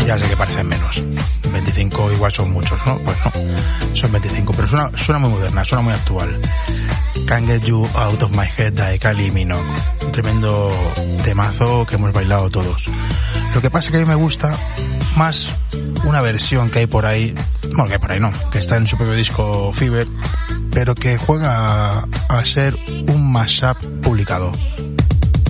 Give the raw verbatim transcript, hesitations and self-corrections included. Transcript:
Ya sé que parecen menos. veinticinco igual son muchos, ¿no? Pues no, son veinticinco, pero suena, suena muy moderna, suena muy actual. Can't Get You Out of My Head de Kylie Minogue. Un tremendo temazo que hemos bailado todos. Lo que pasa es que a mí me gusta más una versión que hay por ahí, bueno, que hay por ahí no, que está en su propio disco Fever, pero que juega a ser un mashup publicado.